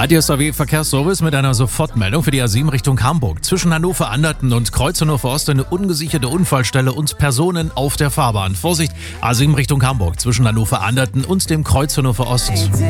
ADSAW Verkehrsservice mit einer Sofortmeldung für die A7 Richtung Hamburg. Zwischen Hannover-Anderten und Kreuz Hannover Ost eine ungesicherte Unfallstelle und Personen auf der Fahrbahn. Vorsicht, A7 Richtung Hamburg zwischen Hannover-Anderten und dem Kreuz Hannover Ost.